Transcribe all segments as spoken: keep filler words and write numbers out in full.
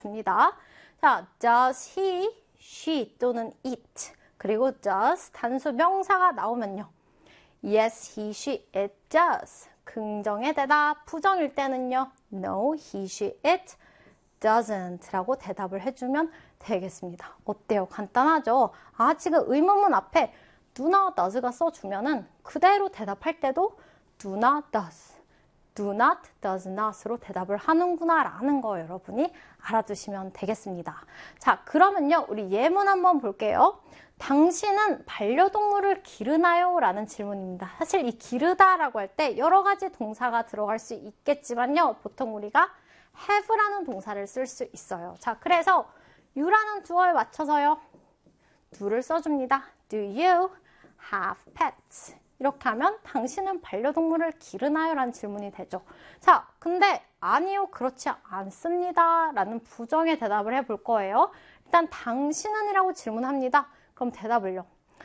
줍니다. 자, does he, she 또는 it 그리고 does 단수 명사가 나오면요. Yes, he, she, it does. 긍정의 대답, 부정일 때는요. No, he, she, it doesn't 라고 대답을 해주면 되겠습니다. 어때요? 간단하죠? 아, 지금 의문문 앞에 do나 does가 써주면은 그대로 대답할 때도 do not does, do not does not으로 대답을 하는구나 라는 거 여러분이 알아두시면 되겠습니다. 자, 그러면요. 우리 예문 한번 볼게요. 당신은 반려동물을 기르나요? 라는 질문입니다. 사실 이 기르다 라고 할 때 여러 가지 동사가 들어갈 수 있겠지만요. 보통 우리가 have라는 동사를 쓸 수 있어요. 자, 그래서 you라는 주어에 맞춰서요. do를 써줍니다. Do you have pets? 이렇게 하면 당신은 반려동물을 기르나요? 라는 질문이 되죠. 자, 근데 아니요, 그렇지 않습니다. 라는 부정의 대답을 해볼 거예요. 일단 당신은 이라고 질문합니다. 그럼 대답을요.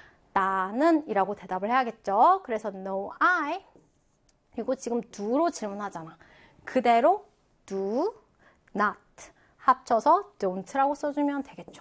나는 이라고 대답을 해야겠죠. 그래서 no, I. 그리고 지금 do로 질문하잖아. 그대로 do not 합쳐서 don't라고 써주면 되겠죠.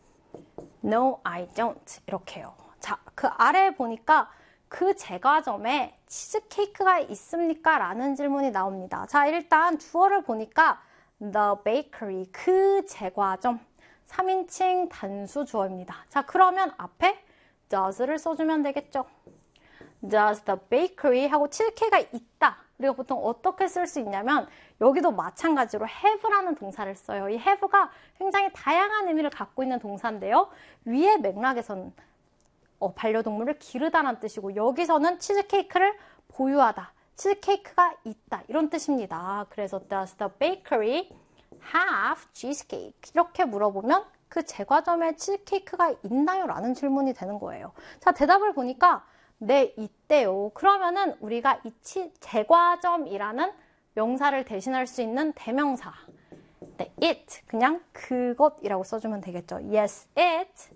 No, I don't. 이렇게요. 자, 그 아래에 보니까 그 제과점에 치즈케이크가 있습니까? 라는 질문이 나옵니다. 자, 일단 주어를 보니까 the bakery, 그 제과점. 삼 인칭 단수 주어입니다. 자, 그러면 앞에 does를 써주면 되겠죠. Does the bakery 하고 치즈케이크가 있다. 우리가 보통 어떻게 쓸 수 있냐면 여기도 마찬가지로 have라는 동사를 써요. 이 have가 굉장히 다양한 의미를 갖고 있는 동사인데요. 위의 맥락에서는 어, 반려동물을 기르다라는 뜻이고 여기서는 치즈케이크를 보유하다. 치즈케이크가 있다. 이런 뜻입니다. 그래서 Does the bakery have cheesecake? 이렇게 물어보면 그 제과점에 치즈케이크가 있나요? 라는 질문이 되는 거예요. 자, 대답을 보니까 네, 있대요. 그러면은 우리가 이 치, 제과점이라는 명사를 대신할 수 있는 대명사. 네, it. 그냥 그것이라고 써주면 되겠죠. Yes, it.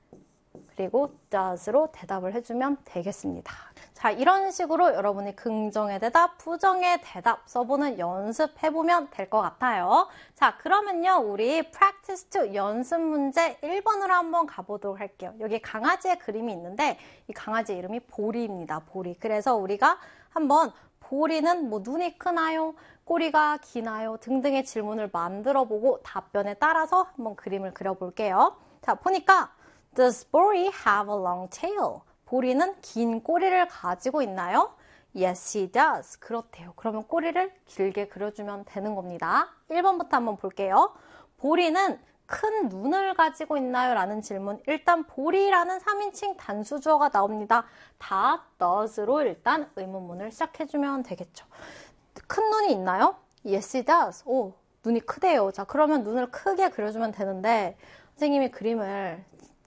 그리고 does로 대답을 해주면 되겠습니다. 자, 이런 식으로 여러분이 긍정의 대답, 부정의 대답 써보는 연습해보면 될 것 같아요. 자, 그러면요. 우리 practice to 연습 문제 일 번으로 한번 가보도록 할게요. 여기 강아지의 그림이 있는데 이 강아지 이름이 보리입니다. 보리. 그래서 우리가 한번 보리는 뭐 눈이 크나요? 꼬리가 기나요? 등등의 질문을 만들어보고 답변에 따라서 한번 그림을 그려볼게요. 자, 보니까 Does Bori have a long tail? 보리는 긴 꼬리를 가지고 있나요? Yes, he does. 그렇대요. 그러면 꼬리를 길게 그려주면 되는 겁니다. 일 번부터 한번 볼게요. 보리는 큰 눈을 가지고 있나요? 라는 질문. 일단 보리라는 삼 인칭 단수주어가 나옵니다. 다 does로 일단 의문문을 시작해주면 되겠죠. 큰 눈이 있나요? Yes, he does. 오, 눈이 크대요. 자, 그러면 눈을 크게 그려주면 되는데 선생님이 그림을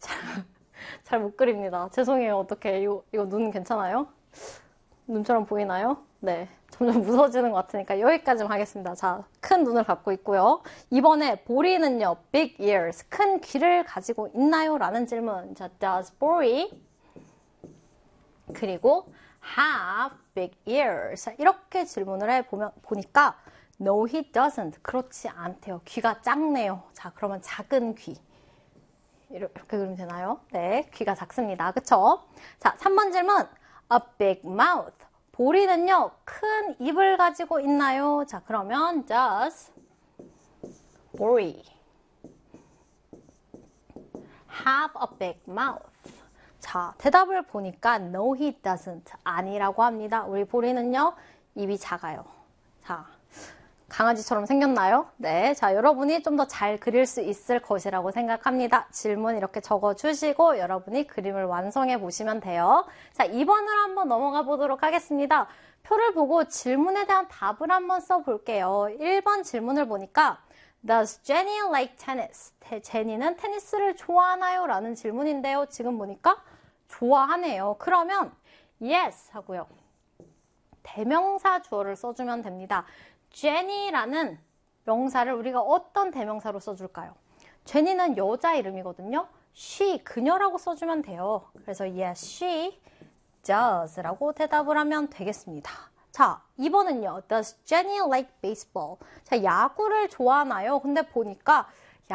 잘 못 그립니다. 죄송해요. 어떡해. 이거, 이거 눈 괜찮아요? 눈처럼 보이나요? 네. 점점 무서워지는 것 같으니까 여기까지만 하겠습니다. 자, 큰 눈을 갖고 있고요. 이번에 보리는요. big ears. 큰 귀를 가지고 있나요? 라는 질문. 자, does Bori 그리고 have big ears. 이렇게 질문을 해보면, 보니까 no, he doesn't. 그렇지 않대요. 귀가 작네요. 자, 그러면 작은 귀. 이렇게 그리면 되나요? 네, 귀가 작습니다. 그쵸? 자, 삼 번 질문. A big mouth. 보리는요, 큰 입을 가지고 있나요? 자, 그러면 does Bori have a big mouth? 자, 대답을 보니까 no, he doesn't. 아니라고 합니다. 우리 보리는요, 입이 작아요. 자, 강아지처럼 생겼나요? 네. 자, 여러분이 좀 더 잘 그릴 수 있을 것이라고 생각합니다. 질문 이렇게 적어주시고 여러분이 그림을 완성해 보시면 돼요. 자, 이 번으로 한번 넘어가 보도록 하겠습니다. 표를 보고 질문에 대한 답을 한번 써볼게요. 일 번 질문을 보니까 Does Jenny like tennis? 제니는 테니스를 좋아하나요? 라는 질문인데요. 지금 보니까 좋아하네요. 그러면 yes 하고요. 대명사 주어를 써주면 됩니다. 제니라는 명사를 우리가 어떤 대명사로 써줄까요? 제니는 여자 이름이거든요. she, 그녀라고 써주면 돼요. 그래서 yes, she does 라고 대답을 하면 되겠습니다. 자, 이 번은요. Does Jenny like baseball? 자, 야구를 좋아하나요? 근데 보니까